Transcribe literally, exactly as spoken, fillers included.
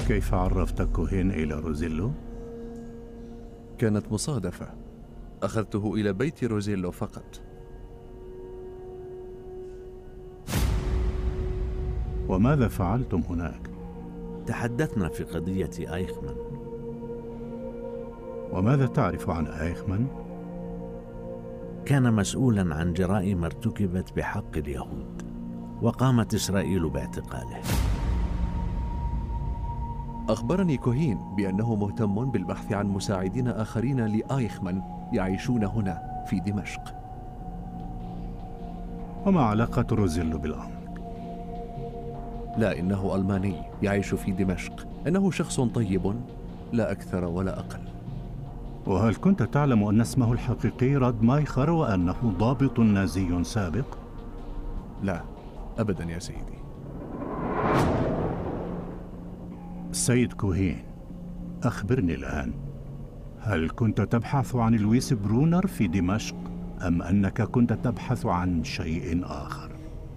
كيف عرفت كوهين إلى روزيلو؟ كانت مصادفة. أخذته إلى بيت روزيلو فقط. وماذا فعلتم هناك؟ تحدثنا في قضية آيخمان. وماذا تعرف عن آيخمان؟ كان مسؤولا عن جرائم ارتكبت بحق اليهود، وقامت إسرائيل باعتقاله. أخبرني كوهين بأنه مهتم بالبحث عن مساعدين آخرين لآيخمان يعيشون هنا في دمشق. وما علاقة روزيلو بالأمر؟ لا، إنه ألماني يعيش في دمشق. إنه شخص طيب، لا أكثر ولا أقل. وهل كنت تعلم أن اسمه الحقيقي رادمايخر وأنه ضابط نازي سابق؟ لا، أبدا يا سيدي. السيد كوهين، أخبرني الآن، هل كنت تبحث عن لويس برونر في دمشق أم أنك كنت تبحث عن شيء آخر؟